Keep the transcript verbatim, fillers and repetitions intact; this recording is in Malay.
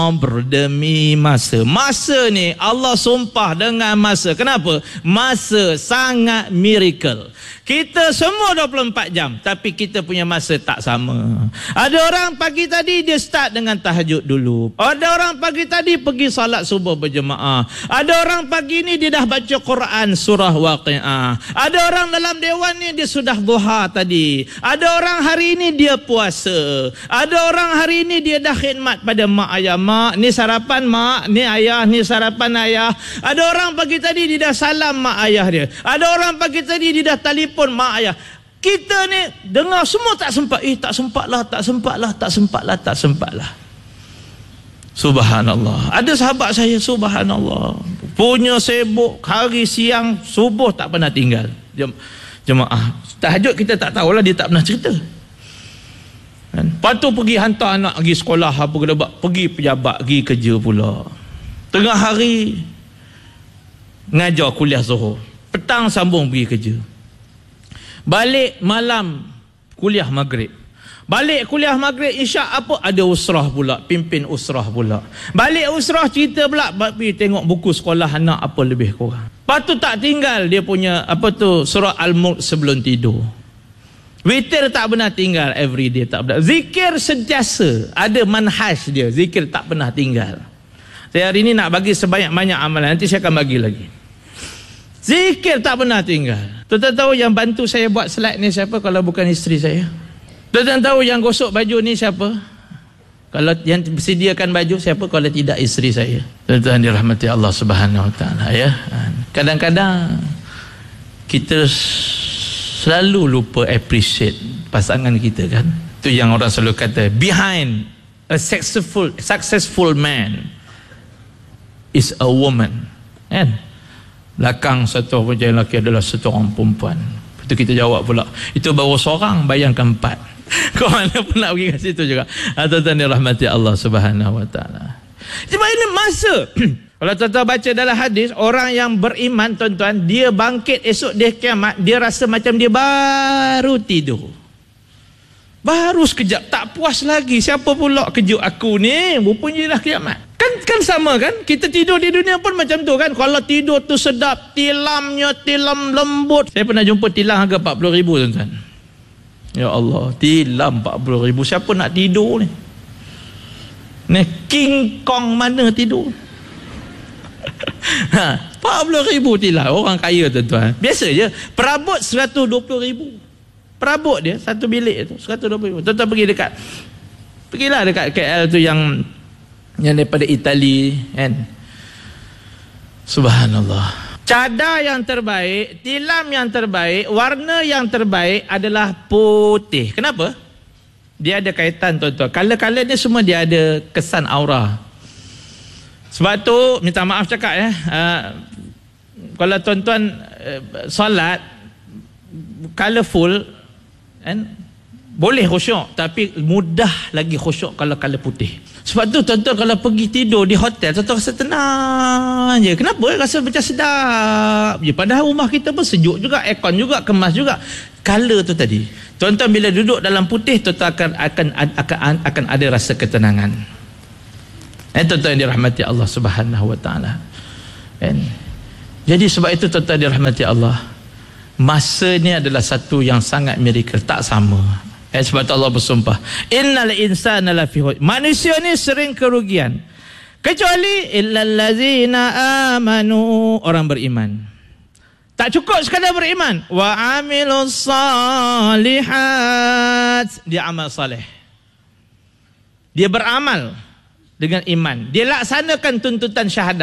berdemi masa. Masa ni Allah sumpah dengan masa. Kenapa? Masa sangat miracle. Kita semua dua puluh empat jam, tapi kita punya masa tak sama. Ada orang pagi tadi dia start dengan tahajud dulu. Ada orang pagi tadi pergi salat subuh berjemaah. Ada orang pagi ni dia dah baca Quran surah Waqiah. Ada orang dalam dewan ni dia sudah duha tadi. Ada orang hari ini dia puasa. Ada orang hari ini dia dah khidmat pada mak ayah. Mak, ni sarapan mak, ni ayah, ni sarapan ayah. Ada orang pagi tadi dia dah salam mak ayah dia. Ada orang pagi tadi dia dah telefon mak ayah. Kita ni dengar semua tak sempat. Eh tak sempat lah, tak sempat lah, tak sempat lah, tak sempat lah. Subhanallah. Ada sahabat saya, subhanallah, punya sibuk hari siang subuh tak pernah tinggal. Jem, jemaah tahajud kita tak tahulah, dia tak pernah cerita. Kan? Lepas tu pergi hantar anak pergi sekolah apa kena buat, pergi pejabat, pergi kerja pula. Tengah hari ngajar kuliah Zuhur, petang sambung pergi kerja. Balik malam kuliah Maghrib. Balik kuliah Maghrib isyak apa, ada usrah pula, pimpin usrah pula. Balik usrah cerita pula, pergi tengok buku sekolah anak apa lebih kurang. Lepas tu tak tinggal dia punya apa tu surah Al-Mulk sebelum tidur. Witir tak pernah tinggal, every day tak pernah. Zikir sentiasa, ada manhaj dia, zikir tak pernah tinggal. Saya hari ini nak bagi sebanyak-banyak amalan, nanti saya akan bagi lagi. Zikir tak pernah tinggal. Tuan-tuan tahu yang bantu saya buat slide ni siapa kalau bukan isteri saya? Tuan-tuan tahu yang gosok baju ni siapa? Kalau yang sediakan baju siapa kalau tidak isteri saya? Tuan-tuan dirahmati Allah Subhanahu Wa Taala ya. Kadang-kadang kita selalu lupa appreciate pasangan kita kan. Itu yang orang selalu kata, behind a successful successful man is a woman. Kan? Belakang satu orang lelaki adalah satu orang perempuan. Itu kita jawab pula, itu baru seorang, bayangkan empat. Kau mana pun nak pergi kat situ juga. Tuan-tuan dirahmati Allah Subhanahu Wa Taala. Sebab ini masa. Kalau tuan-tuan baca dalam hadis, orang yang beriman tuan-tuan, dia bangkit esok dia kiamat, dia rasa macam dia baru tidur. Baru sekejap, tak puas lagi. Siapa pula kejut aku ni? Rupanya dah kiamat. Kan kan sama kan? Kita tidur di dunia pun macam tu kan? Kalau tidur tu sedap, tilamnya tilam lembut. Saya pernah jumpa tilam harga empat puluh ribu tuan-tuan. Ya Allah, tilam empat puluh ribu. Siapa nak tidur ni? Ni King Kong mana tidur? Ha, empat puluh ribu tilam. Orang kaya tuan-tuan. Biasa je. Perabot seratus dua puluh ribu. Perabot dia, satu bilik tu seratus dua puluh ribu. Tuan-tuan pergi dekat, pergilah dekat K L tu yang yang daripada Itali kan. Subhanallah. Cadar yang terbaik, tilam yang terbaik, warna yang terbaik adalah putih. Kenapa? Dia ada kaitan tuan-tuan. Color-color ni semua dia ada kesan aura. Sebab tu minta maaf cakap ya, uh, kalau tuan-tuan uh, solat colorful kan, boleh khusyuk, tapi mudah lagi khusyuk kalau color putih. Sebab tu tuan-tuan kalau pergi tidur di hotel, tuan-tuan rasa tenang je. Kenapa? Rasa macam sedap je. Padahal rumah kita pun sejuk juga, aircon juga, kemas juga. Color tu tadi, tuan-tuan bila duduk dalam putih, tuan-tuan akan akan akan akan ada rasa ketenangan. Eh, tuan-tuan yang dirahmati Allah Subhanahu Wa Taala. Jadi sebab itu tuan-tuan dirahmati Allah, masa ni adalah satu yang sangat miracle, tak sama. Eh, sebab tu Allah bersumpah, innal insana lafi khusr. Manusia ni sering kerugian, kecuali illal ladzina amanu, orang beriman. Tak cukup sekadar beriman, wa amilus salihat, dia amal saleh. Dia beramal dengan iman, dia laksanakan tuntutan syahadah.